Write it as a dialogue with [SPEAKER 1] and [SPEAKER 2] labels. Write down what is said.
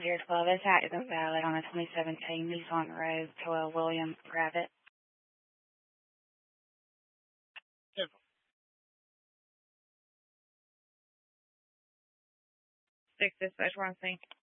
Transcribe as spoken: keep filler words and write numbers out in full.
[SPEAKER 1] Dear twelve is active valid on a twenty seventeen Nissan Rogue twelve Williams Rabbit. Six dispatch, one thing.